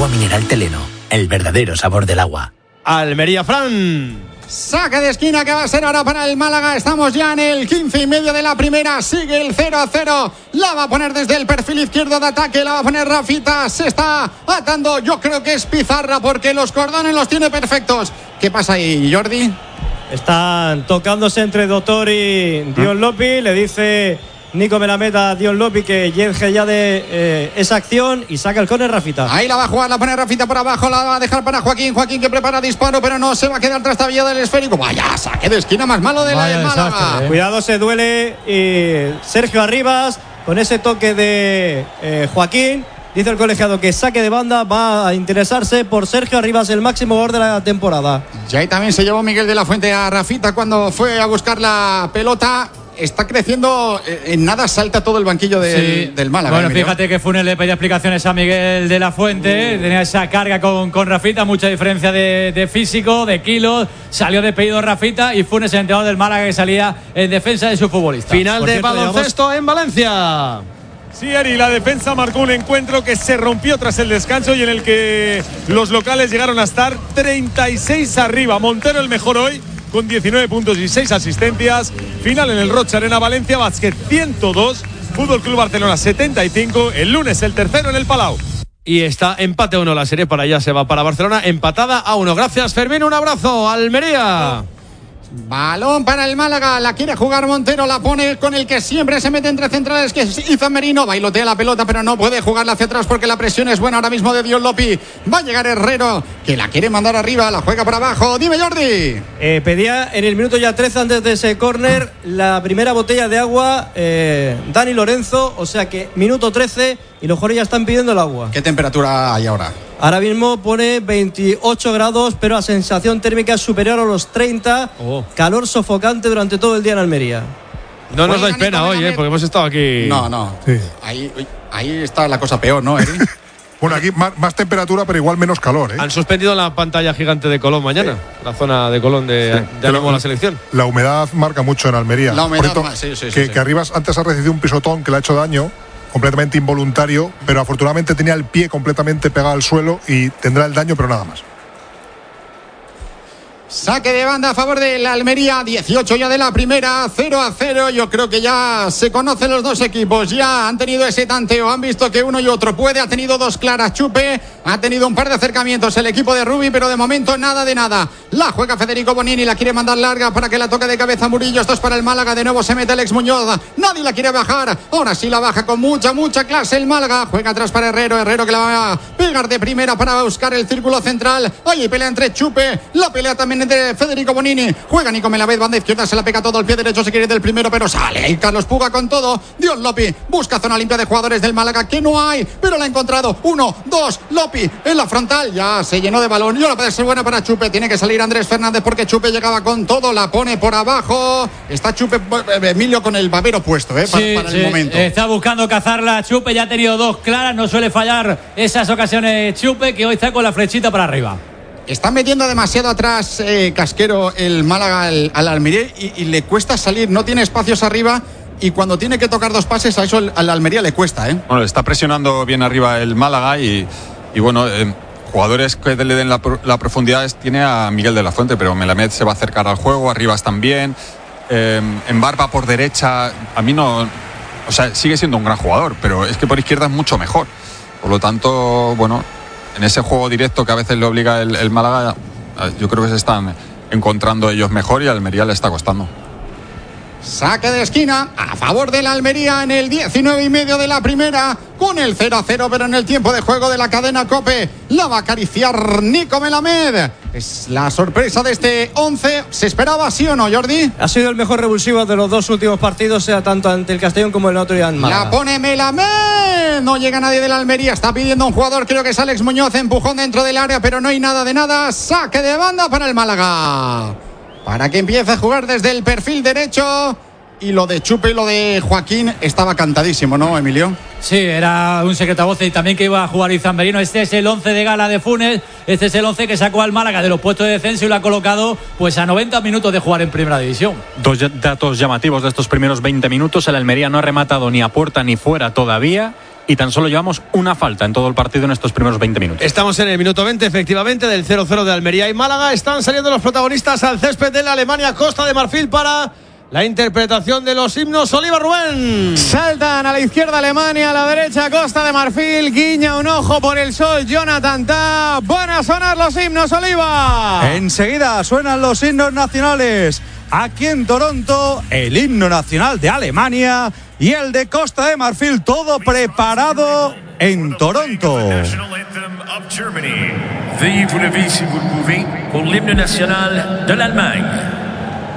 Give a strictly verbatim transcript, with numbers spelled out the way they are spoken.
mineral Teleno, el verdadero sabor del agua. Almería, Fran. Saque de esquina que va a ser ahora para el Málaga. Estamos ya en el quince y medio de la primera. Sigue el cero a cero. La va a poner desde el perfil izquierdo de ataque. La va a poner Rafita. Se está atando. Yo creo que es Pizarra porque los cordones los tiene perfectos. ¿Qué pasa ahí, Jordi? Están tocándose entre Doctor y Dion Lopi. Le dice Nico Melamed a Dion Lopi que llegue ya de eh, esa acción y saca el córner Rafita. Ahí la va a jugar, la pone Rafita por abajo, la va a dejar para Joaquín. Joaquín que prepara disparo, pero no se va a quedar trastabillado del esférico. Vaya, saque de esquina más malo de Vaya la de Málaga. desastre, eh. Cuidado, se duele y Sergio Arribas con ese toque de eh, Joaquín. Dice el colegiado que saque de banda, va a interesarse por Sergio Arribas, el máximo gol de la temporada. Y ahí también se llevó Miguel de la Fuente a Rafita cuando fue a buscar la pelota. Está creciendo, en nada salta todo el banquillo del, sí. del Málaga. Bueno, fíjate que Funes le pedía explicaciones a Miguel de la Fuente, uh. tenía esa carga con, con Rafita, mucha diferencia de, de físico, de kilos, salió despedido Rafita y Funes, el entrenador del Málaga, que salía en defensa de su futbolista. Final Por de cierto, baloncesto digamos... en Valencia. Sí, Ari, la defensa marcó un encuentro que se rompió tras el descanso y en el que los locales llegaron a estar treinta y seis arriba. Montero el mejor hoy, con diecinueve puntos y seis asistencias. Final en el Roig Arena. Valencia Basket ciento dos, Fútbol Club Barcelona setenta y cinco. El lunes el tercero en el Palau. Y está empate a uno la serie, para allá se va para Barcelona, empatada a uno. Gracias, Fermín, un abrazo. Almería. Balón para el Málaga, la quiere jugar Montero, la pone con el que siempre se mete entre centrales, que es Izan Merino. Bailotea la pelota, pero no puede jugarla hacia atrás porque la presión es buena ahora mismo de Dion Lopi. Va a llegar Herrero, que la quiere mandar arriba, la juega por abajo. Dime, Jordi. Eh, pedía en el minuto ya trece, antes de ese córner, la primera botella de agua, eh, Dani Lorenzo. O sea que minuto trece y los jugadores ya están pidiendo el agua. ¿Qué temperatura hay ahora? Ahora mismo pone veintiocho grados, pero la sensación térmica es superior a los treinta. Oh. Calor sofocante durante todo el día en Almería. No nos dais pena hoy, ¿eh? Porque hemos estado aquí. No, no. Sí. Ahí, ahí está la cosa peor, ¿no, Eri? Bueno, aquí más, más temperatura, pero igual menos calor, ¿eh? Han suspendido la pantalla gigante de Colón mañana, sí. La zona de Colón de, sí. de ánimo a la selección. La humedad marca mucho en Almería. La humedad, Por sí, sí, que, sí. que Arribas antes ha recibido un pisotón que le ha hecho daño, completamente involuntario, pero afortunadamente tenía el pie completamente pegado al suelo y tendrá el daño, pero nada más. Saque de banda a favor de la Almería, dieciocho ya de la primera, cero a cero. Yo creo que ya se conocen los dos equipos, ya han tenido ese tanteo, han visto que uno y otro puede, ha tenido dos claras Chupe, ha tenido un par de acercamientos el equipo de Rubi, pero de momento nada de nada. La juega Federico Bonini, la quiere mandar larga para que la toque de cabeza Murillo. Esto es para el Málaga, de nuevo se mete Alex Muñoz, nadie la quiere bajar, ahora sí la baja con mucha, mucha clase el Málaga. Juega atrás para Herrero, Herrero que la va a pegar de primera para buscar el círculo central. Oye, pelea entre Chupe, la pelea también entre Federico Bonini, juega Nico Melamed, banda izquierda, se la pega todo el pie derecho, se quiere del primero, pero sale ahí Carlos Puga con todo. Dion Lopi busca zona limpia de jugadores del Málaga, que no hay, pero la ha encontrado. Uno, dos, Lopi en la frontal, ya se llenó de balón y ahora puede ser buena para Chupe. Tiene que salir Andrés Fernández porque Chupe llegaba con todo, la pone por abajo. Está Chupe, Emilio, con el babero puesto, ¿eh? Para, sí, para el sí. momento. Está buscando cazarla Chupe, ya ha tenido dos claras, no suele fallar esas ocasiones Chupe, que hoy está con la flechita para arriba. Está metiendo demasiado atrás eh, Casquero el Málaga al, al Almería y, y le cuesta salir, no tiene espacios arriba y cuando tiene que tocar dos pases a eso el, al Almería le cuesta, ¿eh? Bueno, está presionando bien arriba el Málaga y, y bueno, eh, jugadores que le den la, la profundidad tiene a Miguel de la Fuente, pero Melamed se va a acercar al juego, arriba están bien, eh, en Barba por derecha, a mí no, o sea, sigue siendo un gran jugador, pero es que por izquierda es mucho mejor, por lo tanto, bueno, en ese juego directo que a veces le obliga el, el Málaga, yo creo que se están encontrando ellos mejor y a Almería le está costando. Saque de esquina a favor de la Almería en el diecinueve y medio de la primera, con el cero a cero, pero en el tiempo de juego de la cadena COPE la va a acariciar Nico Melamed. Es la sorpresa de este once. ¿Se esperaba, sí o no, Jordi? Ha sido el mejor revulsivo de los dos últimos partidos, sea tanto ante el Castellón como el otro día en Málaga. La pone Melamed, no llega nadie de la Almería, está pidiendo un jugador, creo que es Alex Muñoz, empujón dentro del área, pero no hay nada de nada. Saque de banda para el Málaga, para que empiece a jugar desde el perfil derecho. Y lo de Chupe y lo de Joaquín estaba cantadísimo, ¿no, Emilio? Sí, era un secreto a voces y también que iba a jugar Izan Merino. Este es el once de gala de Funes, este es el once que sacó al Málaga de los puestos de descenso y lo ha colocado pues a noventa minutos de jugar en primera división. Dos datos llamativos de estos primeros veinte minutos: el Almería no ha rematado ni a puerta ni fuera todavía y tan solo llevamos una falta en todo el partido en estos primeros veinte minutos. Estamos en el minuto veinte, efectivamente, del cero cero de Almería y Málaga. Están saliendo los protagonistas al césped de la Alemania Costa de Marfil para la interpretación de los himnos. Oliva, Rubén. Saltan a la izquierda Alemania, a la derecha Costa de Marfil. Guiña un ojo por el sol Jonathan Tah. Van a sonar los himnos, Oliva. Enseguida suenan los himnos nacionales. Aquí en Toronto, el himno nacional de Alemania y el de Costa de Marfil, todo preparado en Toronto. Veuillez vous lever si vous le pouvez pour l'hymne national de l'Allemagne.